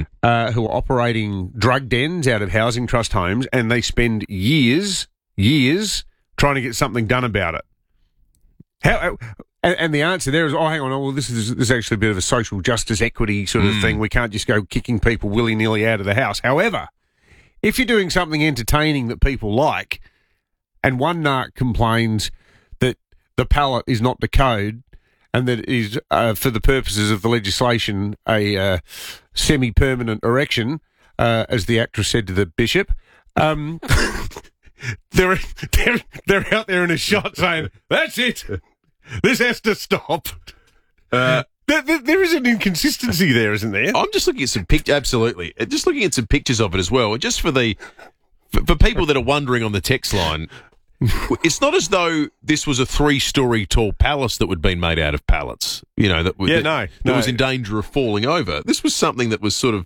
who are operating drug dens out of housing trust homes, and they spend years trying to get something done about it. And the answer there is, hang on, well, this is actually a bit of a social justice equity sort of thing. We can't just go kicking people willy-nilly out of the house. However, if you're doing something entertaining that people like, and one narc complains that the pallet is not the code and that it is, for the purposes of the legislation, a semi-permanent erection, as the actress said to the bishop, they're out there in a shot saying, that's it. This has to stop. There is an inconsistency there, isn't there? I'm just looking at some pictures. Absolutely, just looking at some pictures of it as well. Just for people that are wondering on the text line, it's not as though this was a 3-story tall palace that would have been made out of pallets. You know that was in danger of falling over. This was something that was sort of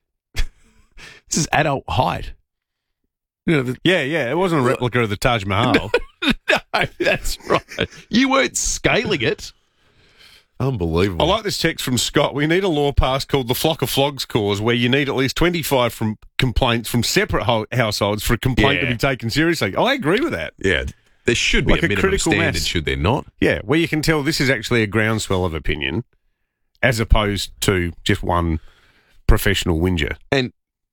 this is adult height. You know, It wasn't a replica of the Taj Mahal. No, that's right. You weren't scaling it. Unbelievable. I like this text from Scott. We need a law passed called the Flock of Flogs Clause, where you need at least 25 from complaints from separate households for a complaint to be taken seriously. I agree with that. Yeah. There should be a minimum standard, should there not? Yeah, where you can tell this is actually a groundswell of opinion as opposed to just one professional whinger. And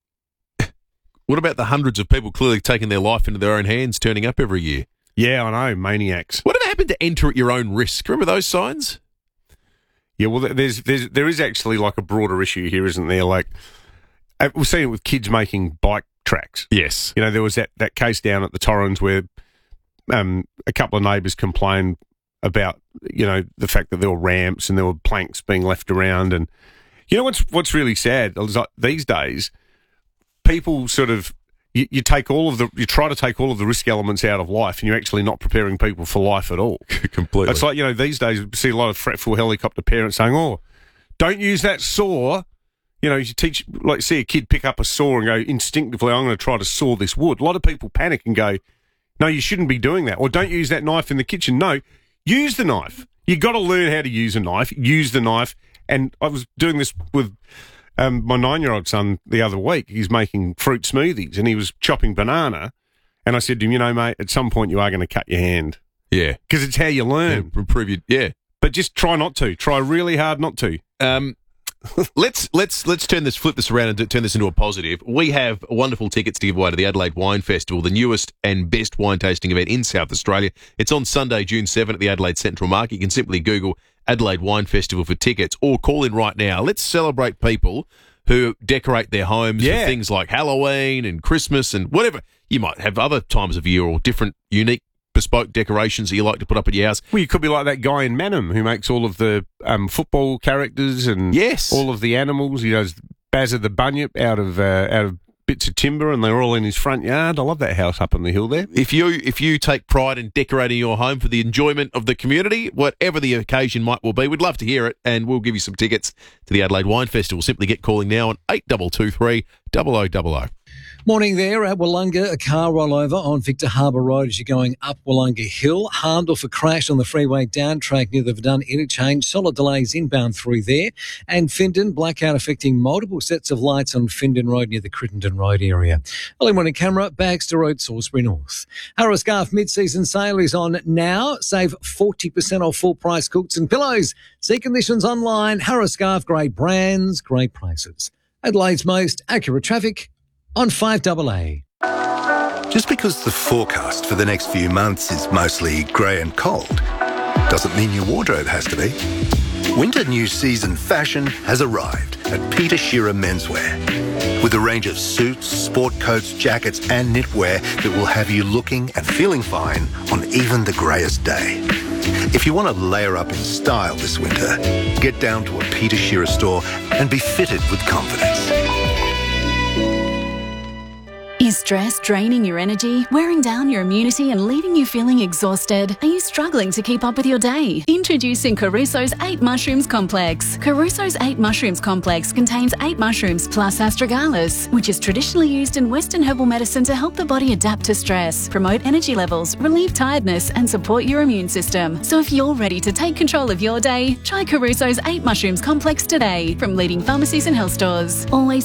what about the hundreds of people clearly taking their life into their own hands, turning up every year? Yeah, I know, maniacs. Whatever happened to enter at your own risk? Remember those signs? Yeah, well, there is actually like a broader issue here, isn't there? Like, we've seen it with kids making bike tracks. Yes. You know, there was that case down at the Torrens where a couple of neighbours complained about, you know, the fact that there were ramps and there were planks being left around. And, you know, what's really sad is like these days, people sort of, you try to take all of the risk elements out of life, and you're actually not preparing people for life at all. Completely. It's like, you know, these days you see a lot of fretful helicopter parents saying, "Oh, don't use that saw." You know, you see a kid pick up a saw and go instinctively, "I'm going to try to saw this wood." A lot of people panic and go, "No, you shouldn't be doing that." Or don't use that knife in the kitchen. No, use the knife. You got to learn how to use a knife. Use the knife. And I was doing this with my 9-year-old son the other week. He's making fruit smoothies and he was chopping banana. And I said to him, you know, mate, at some point you are going to cut your hand. Yeah. Because it's how you learn. Yeah, improve your, yeah. But just try not to. Try really hard not to. Let's flip this around and turn this into a positive. We have wonderful tickets to give away to the Adelaide Wine Festival, the newest and best wine tasting event in South Australia. It's on Sunday, June 7 at the Adelaide Central Market. You can simply Google Adelaide Wine Festival for tickets or call in right now. Let's celebrate people who decorate their homes for things like Halloween and Christmas and whatever. You might have other times of year or different unique bespoke decorations that you like to put up at your house. Well, you could be like that guy in Manham who makes all of the football characters and all of the animals. He does Bazza the Bunyip out of bits of timber, and they're all in his front yard. I love that house up on the hill there. If you take pride in decorating your home for the enjoyment of the community, whatever the occasion might well be, we'd love to hear it, and we'll give you some tickets to the Adelaide Wine Festival. Simply get calling now on 8223 0000. Morning there at Wollonga. A car rollover on Victor Harbour Road as you're going up Wollonga Hill. Harmed off a crash on the freeway down track near the Verdun interchange. Solid delays inbound through there. And Findon, blackout affecting multiple sets of lights on Findon Road near the Crittenden Road area. Early morning camera, Baxter Road, Salisbury North. Harrow Scarf mid-season sale is on now. Save 40% off full-price quilts and pillows. See conditions online. Harrow Scarf, great brands, great prices. Adelaide's most accurate traffic on 5AA. Just because the forecast for the next few months is mostly grey and cold doesn't mean your wardrobe has to be. Winter new season fashion has arrived at Peter Shearer Menswear with a range of suits, sport coats, jackets and knitwear that will have you looking and feeling fine on even the greyest day. If you want to layer up in style this winter, get down to a Peter Shearer store and be fitted with confidence. Is stress draining your energy, wearing down your immunity and leaving you feeling exhausted? Are you struggling to keep up with your day? Introducing Caruso's 8 Mushrooms Complex. Caruso's 8 Mushrooms Complex contains 8 mushrooms plus astragalus, which is traditionally used in Western herbal medicine to help the body adapt to stress, promote energy levels, relieve tiredness and support your immune system. So if you're ready to take control of your day, try Caruso's 8 Mushrooms Complex today from leading pharmacies and health stores. Always